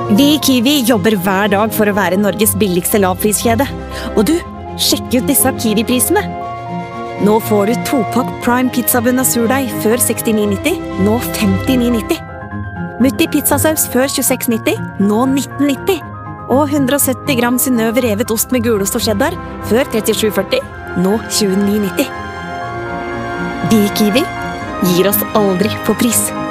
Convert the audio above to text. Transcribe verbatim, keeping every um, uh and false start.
Vi i Kiwi jobber hver dag for å være Norges billigste lavpriskjede. Og du, sjekk ut disse Kiwi-prisene. Nå får du to-pakk Prime pizzabunn av surdeig før sekstini nitti, nå femtini nitti. Mutti pizzasaus før tjueseks nitti, nå nitten nitti. Og hundre og sytti gram Synnøve revet ost med gulost og cheddar før trettisju førti, nå tjueni nitti. Vi i Kiwi gir oss aldri på pris.